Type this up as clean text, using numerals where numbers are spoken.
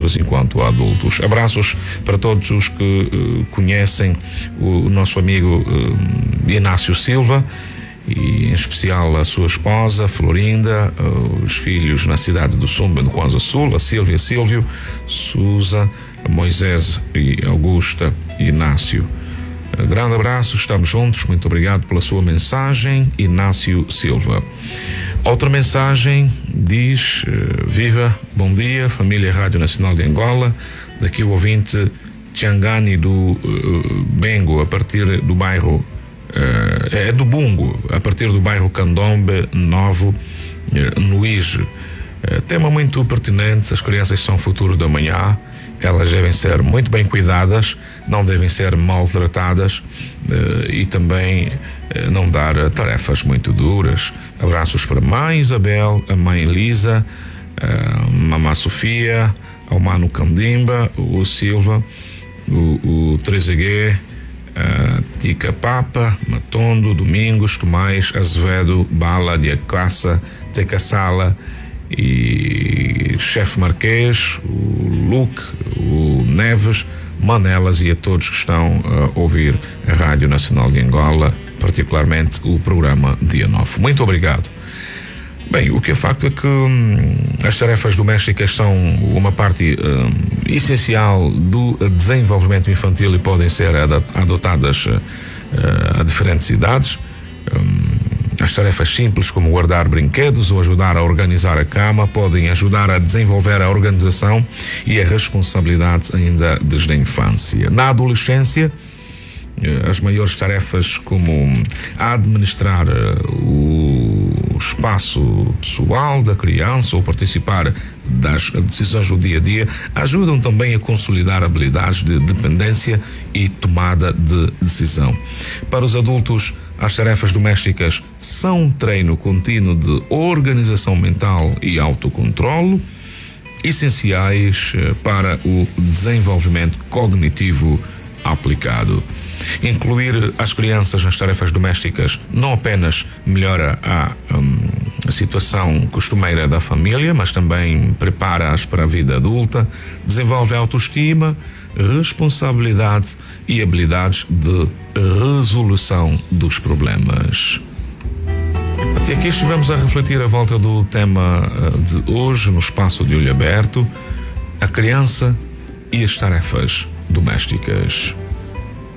crianças enquanto adultos. Abraços para todos os que conhecem o nosso amigo Inácio Silva, e em especial a sua esposa Florinda, os filhos na cidade do Sumba, no Kwanza Sul, a Sílvia, Silvio, Susa, Moisés e Augusta e Inácio. Grande abraço, estamos juntos, muito obrigado pela sua mensagem, Inácio Silva. Outra mensagem diz: viva, bom dia, família Rádio Nacional de Angola, daqui o ouvinte Tiangani do Bengo, a partir do bairro do Bungo, a partir do bairro Candombe Novo, no Ige. Tema muito pertinente, as crianças são o futuro da manhã, elas devem ser muito bem cuidadas, não devem ser maltratadas e também não dar tarefas muito duras. Abraços para a mãe Isabel, a mãe Elisa, a mamã Sofia, ao mano Candimba, o Silva, o Trezeguet, Tica Papa, Matondo, Domingos, Tomás, Azevedo, Bala, Diacaça, Tecassala e Chefe Marquês, o Luke, o Neves, Manelas e a todos que estão a ouvir a Rádio Nacional de Angola, particularmente o programa Dia 9. Muito obrigado. Bem, o que é facto é que as tarefas domésticas são uma parte essencial do desenvolvimento infantil e podem ser adotadas a diferentes idades. As tarefas simples, como guardar brinquedos ou ajudar a organizar a cama, podem ajudar a desenvolver a organização e a responsabilidade ainda desde a infância. Na adolescência, as maiores tarefas, como administrar o espaço pessoal da criança ou participar das decisões do dia a dia, ajudam também a consolidar habilidades de dependência e tomada de decisão. Para os adultos, as tarefas domésticas são um treino contínuo de organização mental e autocontrolo, essenciais para o desenvolvimento cognitivo aplicado. Incluir as crianças nas tarefas domésticas não apenas melhora a situação costumeira da família, mas também prepara-as para a vida adulta, desenvolve autoestima, responsabilidade e habilidades de resolução dos problemas. Até aqui estivemos a refletir à volta do tema de hoje no espaço de olho aberto, a criança e as tarefas domésticas.